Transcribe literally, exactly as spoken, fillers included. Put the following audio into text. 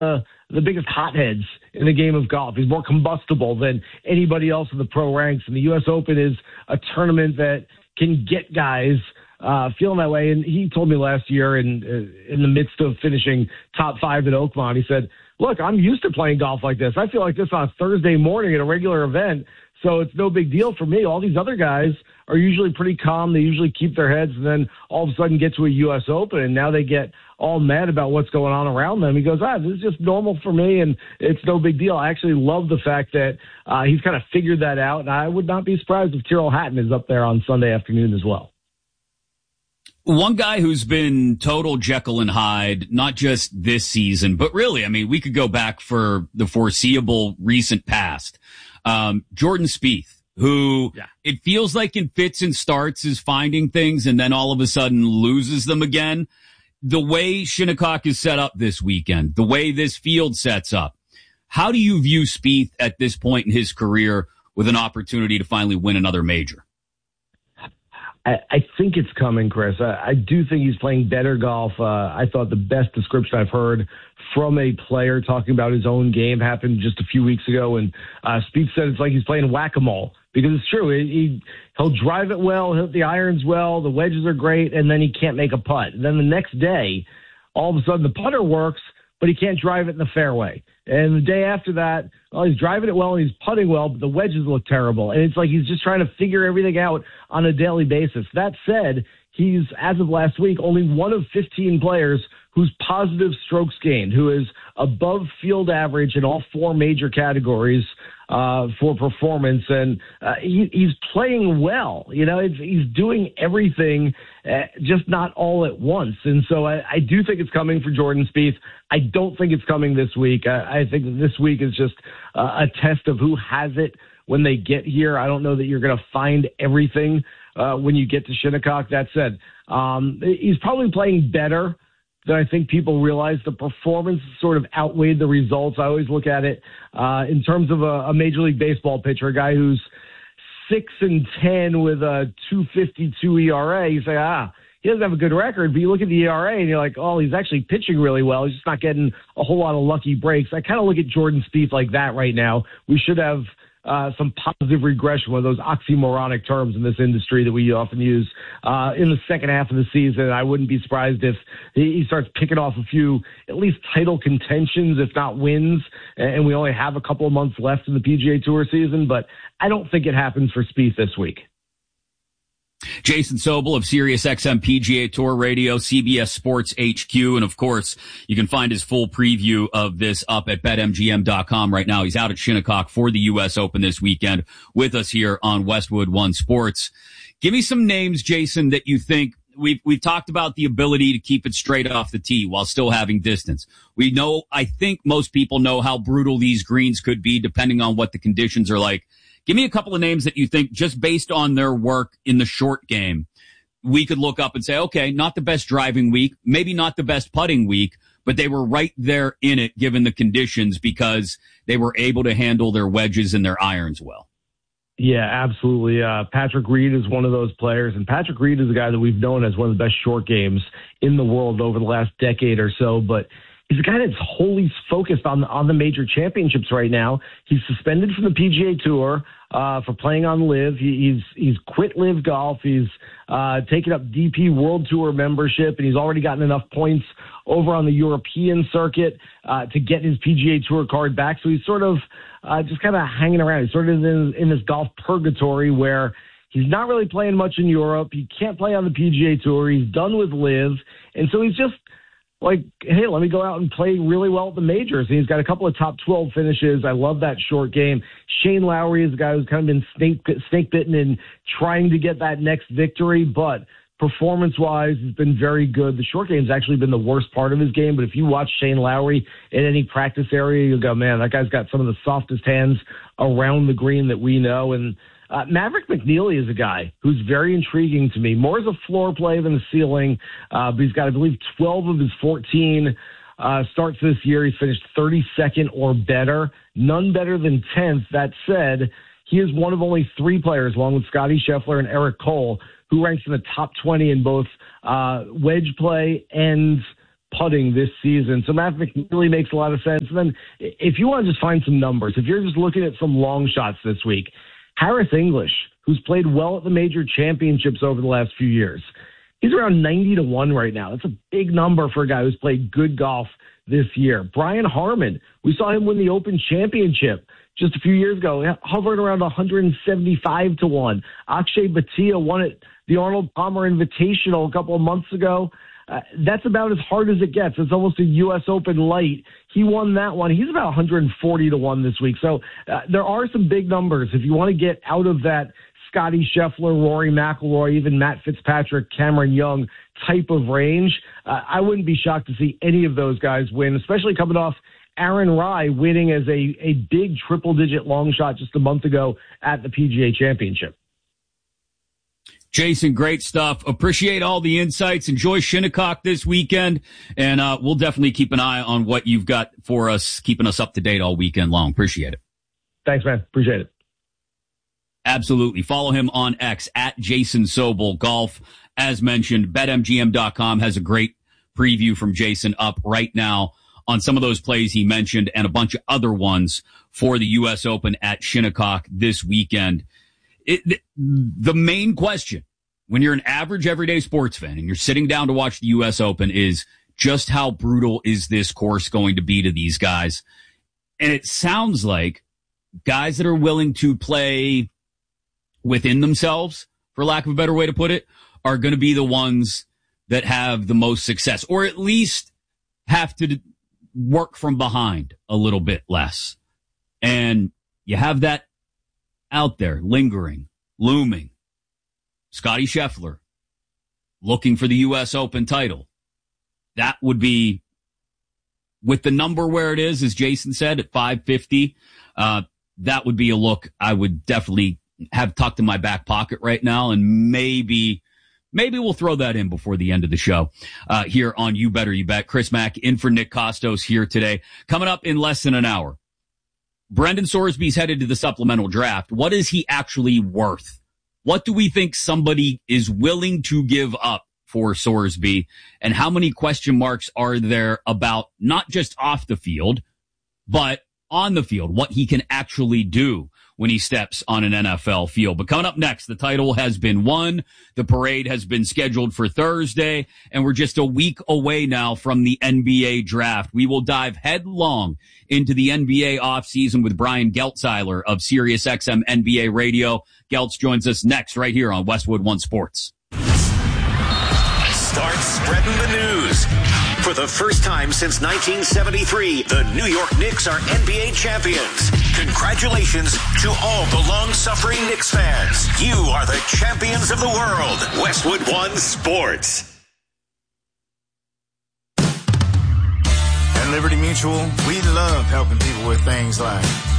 uh, the biggest hotheads in the game of golf. He's more combustible than anybody else in the pro ranks. And the U S Open is a tournament that can get guys uh, feeling that way. And he told me last year in, uh, in the midst of finishing top five at Oakmont, he said, look, I'm used to playing golf like this. I feel like this on a Thursday morning at a regular event. So it's no big deal for me. All these other guys are usually pretty calm. They usually keep their heads and then all of a sudden get to a U S Open, and now they get all mad about what's going on around them. He goes, ah, this is just normal for me, and it's no big deal. I actually love the fact that uh, he's kind of figured that out, and I would not be surprised if Tyrrell Hatton is up there on Sunday afternoon as well. One guy who's been total Jekyll and Hyde, not just this season, but really, I mean, we could go back for the foreseeable recent past. Um, Jordan Spieth, who yeah. it feels like in fits and starts is finding things and then all of a sudden loses them again. The way Shinnecock is set up this weekend, the way this field sets up, how do you view Spieth at this point in his career with an opportunity to finally win another major? I, I think it's coming, Chris. I, I do think he's playing better golf. Uh, I thought the best description I've heard from a player talking about his own game happened just a few weeks ago, and uh, Spieth said it's like he's playing whack-a-mole, because it's true. He, he, he'll drive it well, he'll hit the irons well, the wedges are great, and then he can't make a putt. And then the next day, all of a sudden the putter works, but he can't drive it in the fairway. And the day after that, well, he's driving it well and he's putting well, but the wedges look terrible. And it's like he's just trying to figure everything out on a daily basis. That said, he's, as of last week, only one of fifteen players who's positive strokes gained, who is above field average in all four major categories uh, for performance. And uh, he, he's playing well. You know, it's, he's doing everything, uh, just not all at once. And so I, I do think it's coming for Jordan Spieth. I don't think it's coming this week. I, I think this week is just uh, a test of who has it when they get here. I don't know that you're going to find everything uh, when you get to Shinnecock. That said, um, he's probably playing better than I think people realize. The performance sort of outweighed the results. I always look at it uh, in terms of a, a Major League Baseball pitcher, a guy who's six and ten with a two fifty-two E R A. You say, ah, he doesn't have a good record, but you look at the E R A and you're like, oh, he's actually pitching really well. He's just not getting a whole lot of lucky breaks. I kind of look at Jordan Spieth like that right now. We should have Uh, some positive regression, one of those oxymoronic terms in this industry that we often use uh, in the second half of the season. I wouldn't be surprised if he starts picking off a few, at least title contentions, if not wins, and we only have a couple of months left in the P G A Tour season, but I don't think it happens for Spieth this week. Jason Sobel of SiriusXM P G A Tour Radio, C B S Sports H Q. And of course, you can find his full preview of this up at bet M G M dot com right now. He's out at Shinnecock for the U S Open this weekend with us here on Westwood One Sports. Give me some names, Jason, that you think we've, we've talked about the ability to keep it straight off the tee while still having distance. We know, I think most people know how brutal these greens could be depending on what the conditions are like. Give me a couple of names that you think, just based on their work in the short game, we could look up and say, okay, not the best driving week, maybe not the best putting week, but they were right there in it given the conditions because they were able to handle their wedges and their irons well. Yeah, absolutely. Uh, Patrick Reed is one of those players, and Patrick Reed is a guy that we've known as one of the best short games in the world over the last decade or so, but he's a guy that's wholly focused on, on the major championships right now. He's suspended from the P G A Tour uh, for playing on LIV. He, he's he's quit LIV Golf. He's uh, taken up D P World Tour membership, and he's already gotten enough points over on the European circuit uh, to get his P G A Tour card back. So he's sort of uh, just kind of hanging around. He's sort of in, in this golf purgatory where he's not really playing much in Europe. He can't play on the P G A Tour. He's done with LIV, and so he's just like, hey, let me go out and play really well at the majors. And he's got a couple of top twelve finishes. I love that short game. Shane Lowry is a guy who's kind of been snake, snake bitten and trying to get that next victory, but performance-wise, has been very good. The short game's actually been the worst part of his game, but if you watch Shane Lowry in any practice area, you'll go, man, that guy's got some of the softest hands around the green that we know. And Uh, Maverick McNeely is a guy who's very intriguing to me. More as a floor play than a ceiling, uh, but he's got, I believe, twelve of his fourteen uh, starts this year. He's finished thirty-second or better, none better than tenth. That said, he is one of only three players, along with Scotty Scheffler and Eric Cole, who ranks in the top twenty in both uh, wedge play and putting this season. So Matt McNeely makes a lot of sense. And then if you want to just find some numbers, if you're just looking at some long shots this week, Harris English, who's played well at the major championships over the last few years, he's around ninety to one right now. That's a big number for a guy who's played good golf this year. Brian Harman, we saw him win the Open Championship just a few years ago, hovering around one seventy-five to one. Akshay Bhatia won it, the Arnold Palmer Invitational a couple of months ago. Uh, that's about as hard as it gets. It's almost a U S Open light. He won that one. He's about one forty to one this week. So uh, there are some big numbers. If you want to get out of that Scotty Scheffler, Rory McIlroy, even Matt Fitzpatrick, Cameron Young type of range, uh, I wouldn't be shocked to see any of those guys win, especially coming off Aaron Rai winning as a, a big triple-digit long shot just a month ago at the P G A Championship. Jason, great stuff. Appreciate all the insights. Enjoy Shinnecock this weekend, and uh, we'll definitely keep an eye on what you've got for us, keeping us up to date all weekend long. Appreciate it. Thanks, man. Appreciate it. Absolutely. Follow him on X at Jason Sobel Golf. As mentioned, Bet M G M dot com has a great preview from Jason up right now on some of those plays he mentioned and a bunch of other ones for the U S Open at Shinnecock this weekend. It, the main question when you're an average everyday sports fan and you're sitting down to watch the U S Open is just how brutal is this course going to be to these guys? And it sounds like guys that are willing to play within themselves, for lack of a better way to put it, are going to be the ones that have the most success, or at least have to work from behind a little bit less. And you have that out there, lingering, looming. Scotty Scheffler looking for the U S Open title. That would be, with the number where it is, as Jason said, at five fifty, uh, that would be a look I would definitely have tucked in my back pocket right now, and maybe maybe we'll throw that in before the end of the show uh, here on You Better You Bet. Chris Mack in for Nick Costos here today. Coming up in less than an hour, Brendan Sorsby's headed to the supplemental draft. What is he actually worth? What do we think somebody is willing to give up for Sorsby? And how many question marks are there about not just off the field, but on the field, what he can actually do when he steps on an N F L field? But coming up next, the title has been won. The parade has been scheduled for Thursday, and we're just a week away now from the N B A draft. We will dive headlong into the N B A offseason with Brian Geltzeiler of SiriusXM N B A Radio. Geltz joins us next right here on Westwood One Sports. Start spreading the news. For the first time since nineteen seventy-three, the New York Knicks are N B A champions. Congratulations to all the long-suffering Knicks fans. You are the champions of the world. Westwood One Sports. At Liberty Mutual, we love helping people with things like